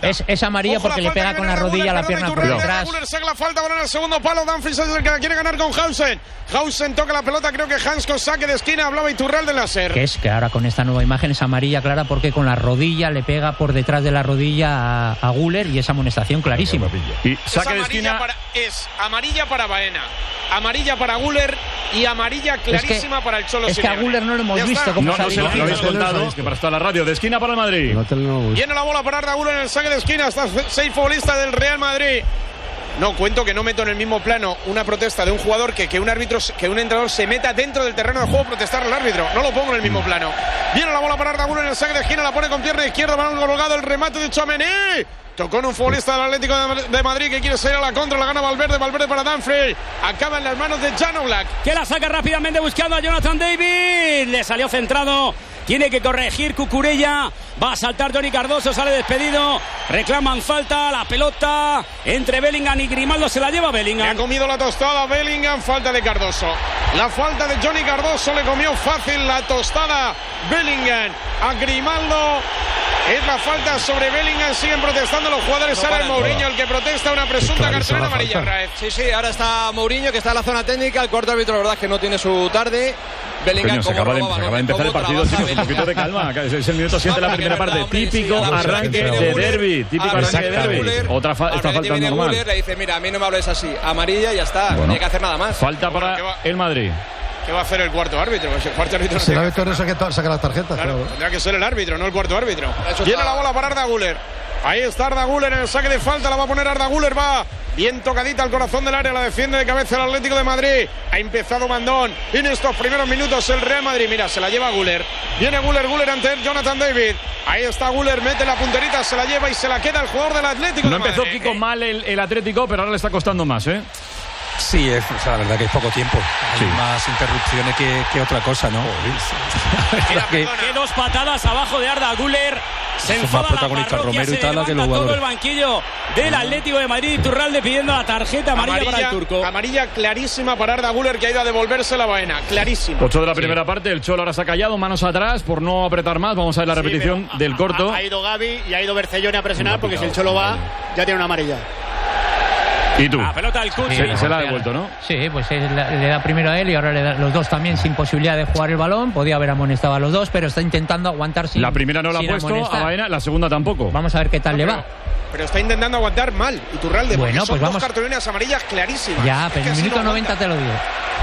Es amarilla porque le pega con la rodilla a la pierna por detrás. Guller saca la falta, ahora en el segundo palo. Dumfries es el que la quiere ganar con Hausen. Hausen toca la pelota, creo que Hans con saque de esquina. Hablaba Iturralde del láser. Que ahora con esta nueva imagen es amarilla clara porque con la rodilla le pega por detrás de la rodilla a Guller y es amonestación clarísima. Y saque de esquina. Es amarilla para Baena, amarilla para Guller y amarilla clarísima para el Cholo Simeone. Es que a Guller no lo hemos visto. No se lo habéis contado, que para estar la radio. De esquina para el Madrid. Viene la bola para Arda Guller en el saque de esquina. Hasta 6 futbolistas del Real Madrid. No cuento que no meto en el mismo plano una protesta de un jugador que un entrenador se meta dentro del terreno de juego a protestar al árbitro. No lo pongo en el mismo plano. Viene la bola para Arda Guller en el saque de esquina, la pone con pierna izquierda, balón colgado, el remate de Tchouaméni. Tocó en un futbolista del Atlético de Madrid que quiere salir a la contra, la gana Valverde para Dumfries. Acaba en las manos de Jan Oblak, que la saca rápidamente buscando a Jonathan David. Le salió centrado. Tiene que corregir Cucurella. Va a saltar Johnny Cardoso, sale despedido. Reclaman falta, la pelota entre Bellingham y Grimaldo, se la lleva Bellingham. Le ha comido la tostada Bellingham, falta de Cardoso. La falta de Johnny Cardoso le comió fácil la tostada Bellingham a Grimaldo. Es la falta sobre Bellingham, siguen protestando los jugadores. Ahora es Mourinho el que protesta una presunta cartulina amarilla, Raez. Sí, ahora está Mourinho que está en la zona técnica. El cuarto árbitro, la verdad es que no tiene su tarde. Bellingham, se acaba de empezar el partido, chicos, un poquito de calma. Es el minuto 7 de la primera parte. Típico arranque de derbi. Típico arranque de derbi. Esta falta normal. Le dice, mira, a mí no me hables así. Amarilla y ya está. No hay que hacer nada más. Falta para el Madrid. ¿Qué va a hacer el cuarto árbitro? El cuarto árbitro si el árbitro saca las tarjetas. Claro, tendrá que ser el árbitro, no el cuarto árbitro. Viene la bola para Arda Güler. Ahí está Arda Güler en el saque de falta. La va a poner Arda Güler. Va bien tocadita al corazón del área. La defiende de cabeza el Atlético de Madrid. Ha empezado Mandón. En estos primeros minutos el Real Madrid. Mira, se la lleva Güler. Viene Güler ante él, Jonathan David. Ahí está Güler. Mete la punterita, se la lleva y se la queda el jugador del Atlético de Madrid. No empezó Kiko mal el Atlético, pero ahora le está costando más, ¿eh? Sí, la verdad que es poco tiempo. Hay más interrupciones que otra cosa, ¿no? Que 2 patadas abajo de Arda Güler. Se enfada la parroquia, Romero y tal, que todo el banquillo del Atlético de Madrid. Iturralde pidiendo la tarjeta amarilla para el turco. Amarilla clarísima para Arda Güler, que ha ido a devolverse la Baena. Clarísima. 8 de la primera parte. El Cholo ahora se ha callado, manos atrás por no apretar más. Vamos a ver la repetición del corto. Ha ido Gavi y ha ido Bercellone a presionar porque si el Cholo va, ya tiene una amarilla. ¿Y tú? La pelota del Cuti. Se la ha devuelto, ¿no? Sí, pues le da primero a él y ahora le da los dos también sin posibilidad de jugar el balón. Podía haber amonestado a los dos, pero está intentando aguantar sin. La primera no la ha puesto amonestar. A Baena, la segunda tampoco. Vamos a ver qué tal le va. Pero está intentando aguantar mal Iturralde. Bueno, son pues vamos. 2 cartulinas amarillas clarísimas. Ya, pero en el minuto 90 te lo digo.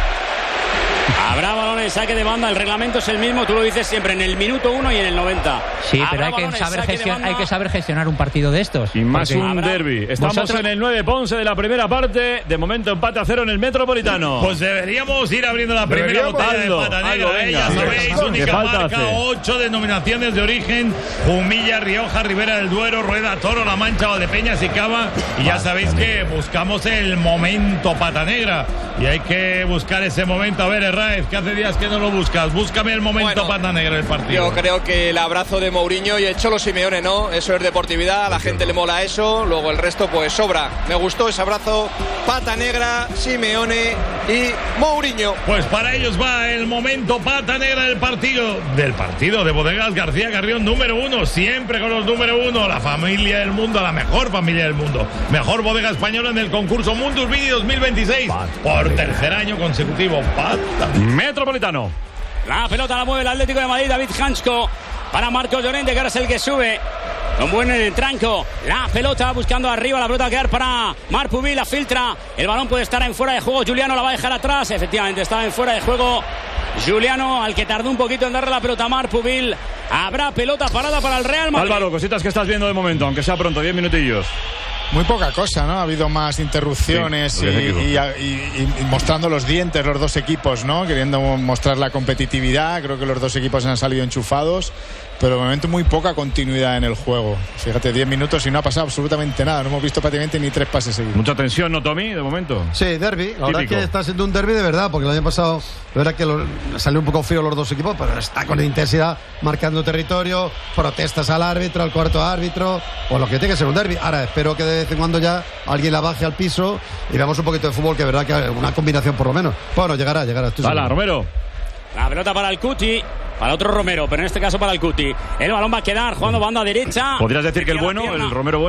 Habrá balón en saque de banda, el reglamento es el mismo, tú lo dices siempre, en el minuto 1 y en el 90. Sí, pero hay que saber gestionar un partido de estos. Y más un derbi. Estamos en el 9 Ponce de la primera parte. De momento empate a 0 en el Metropolitano. Pues deberíamos ir abriendo la primera botella de pata negra. Ya sabéis, única marca, 8 denominaciones de origen: Jumilla, Rioja, Ribera del Duero, Rueda, Toro, La Mancha, Valdepeñas y Cava. Y ya sabéis que buscamos el momento pata negra. Y hay que buscar ese momento. A ver, Herráez, que hace días que no lo buscas. Búscame el momento pata negra del partido. Yo creo que el abrazo de Mourinho y el Cholo Simeone, ¿no? Eso es deportividad, a la gente le mola eso. Luego el resto, pues sobra. Me gustó ese abrazo. Pata negra, Simeone y Mourinho. Pues para ellos va el momento pata negra del partido. De Bodegas García Carrión, número 1. Siempre con los número 1. La familia del mundo, la mejor familia del mundo. Mejor bodega española en el concurso Mundus Vini 2026. Por tercer año consecutivo. Metropolitano. La pelota la mueve el Atlético de Madrid. David Hansko para Marcos Llorente, que ahora es el que sube. Un buen en el tranco. La pelota buscando arriba. La pelota va a quedar para Marc Pubil. La filtra. El balón puede estar en fuera de juego. Juliano la va a dejar atrás. Efectivamente estaba en fuera de juego. Juliano, al que tardó un poquito en darle la pelota a Marc Pubil. Habrá pelota parada para el Real Madrid. Álvaro, cositas que estás viendo de momento, aunque sea pronto, 10 minutillos. Muy poca cosa, ¿no? Ha habido más interrupciones y mostrando los dientes los dos equipos, ¿no? Queriendo mostrar la competitividad. Creo que los dos equipos han salido enchufados, pero de momento muy poca continuidad en el juego. Fíjate, 10 minutos y no ha pasado absolutamente nada. No hemos visto prácticamente ni 3 pases seguidos. Mucha tensión, ¿no, Tommy, de momento? Sí, derbi. La verdad es que está siendo un derbi de verdad, porque el año pasado la verdad que salió un poco frío los dos equipos, pero está con intensidad, marcando territorio, protestas al árbitro, al cuarto árbitro, o lo que tiene que ser un derbi. Ahora espero que de vez en cuando ya alguien la baje al piso y veamos un poquito de fútbol, que es verdad que una combinación por lo menos. Bueno, llegará. Hala, Romero. La pelota para el Cuti, para otro Romero, pero en este caso para el Cuti. El balón va a quedar jugando banda derecha. ¿Podrías decir que el bueno, el Romero bueno?